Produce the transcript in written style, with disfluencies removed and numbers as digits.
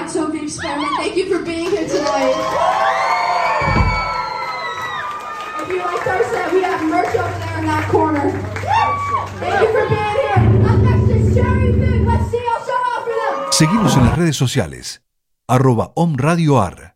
Anchovy Experiment. Thank you for being here tonight. If you liked our set, we have merch over there in that corner. Thank you for being here. Up next is Cherry Food. Let's see, I'll show off for them. Seguimos en las redes sociales. @omradioar.